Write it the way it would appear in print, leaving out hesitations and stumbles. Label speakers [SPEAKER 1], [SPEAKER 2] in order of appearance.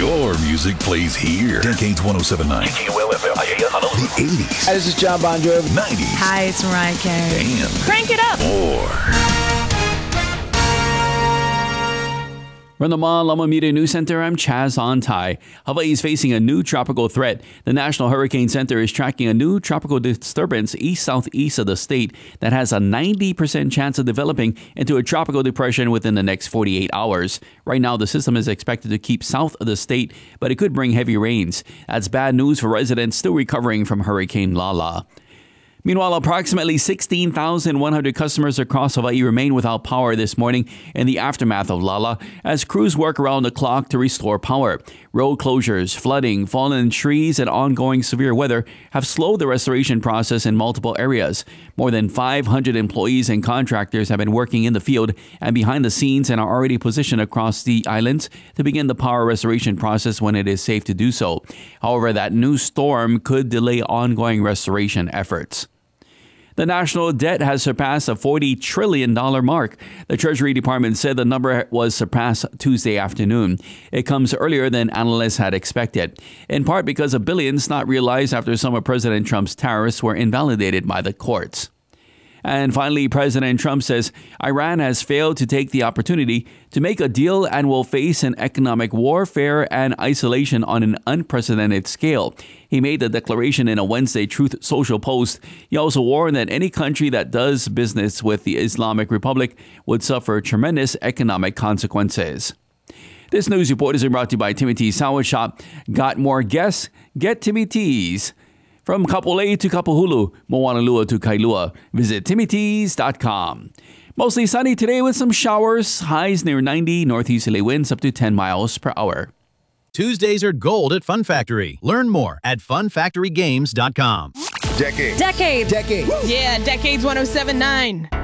[SPEAKER 1] Your music plays here. Decades 1079. The 80s.
[SPEAKER 2] Hi, this is John Bon Jovi.
[SPEAKER 1] 90s.
[SPEAKER 3] Hi, it's Mariah Carey.
[SPEAKER 1] And
[SPEAKER 3] Crank it up.
[SPEAKER 1] more.
[SPEAKER 4] From the Malama Media News Center, I'm Chaz Ontai. Hawaii is facing a new tropical threat. The National Hurricane Center is tracking a new tropical disturbance east-southeast of the state that has a 90% chance of developing into a tropical depression within the next 48 hours. Right now, the system is expected to keep south of the state, but it could bring heavy rains. That's bad news for residents still recovering from Hurricane Lala. Meanwhile, approximately 16,100 customers across Hawaii remain without power this morning in the aftermath of Lala as crews work around the clock to restore power. Road closures, flooding, fallen trees, and ongoing severe weather have slowed the restoration process in multiple areas. More than 500 employees and contractors have been working in the field and behind the scenes and are already positioned across the islands to begin the power restoration process when it is safe to do so. However, that new storm could delay ongoing restoration efforts. The national debt has surpassed a $40 trillion mark. The Treasury Department said the number was surpassed Tuesday afternoon. It comes earlier than analysts had expected, in part because of billions not realized after some of President Trump's tariffs were invalidated by the courts. And finally, President Trump says Iran has failed to take the opportunity to make a deal and will face an economic warfare and isolation on an unprecedented scale. He made the declaration in a Wednesday Truth Social post. He also warned that any country that does business with the Islamic Republic would suffer tremendous economic consequences. This news report is brought to you by Timmy T's Sandwich Shop. Got more guests? Get Timmy T's. From Kapolei to Kapahulu, Moanalua to Kailua, visit TimmyTees.com. Mostly sunny today with some showers, highs near 90, northeasterly winds up to 10 miles per hour.
[SPEAKER 5] Tuesdays are gold at Fun Factory. Learn more at funfactorygames.com.
[SPEAKER 2] Decade.
[SPEAKER 3] Decades.
[SPEAKER 2] Decade.
[SPEAKER 3] Yeah, Decades 1079.